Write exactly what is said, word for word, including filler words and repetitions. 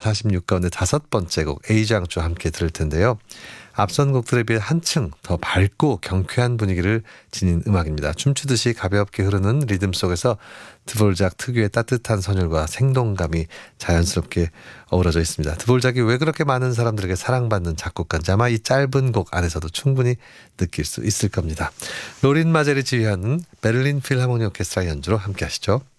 사십육 가운데 다섯 번째 곡 에이장주와 함께 들을 텐데요. 앞선 곡들에 비해 한층 더 밝고 경쾌한 분위기를 지닌 음악입니다. 춤추듯이 가볍게 흐르는 리듬 속에서 드볼작 특유의 따뜻한 선율과 생동감이 자연스럽게 어우러져 있습니다. 드볼작이 왜 그렇게 많은 사람들에게 사랑받는 작곡가인지 아마 이 짧은 곡 안에서도 충분히 느낄 수 있을 겁니다. 로린 마젤이 지휘하는 베를린 필하모니 오케스트라 연주로 함께 하시죠.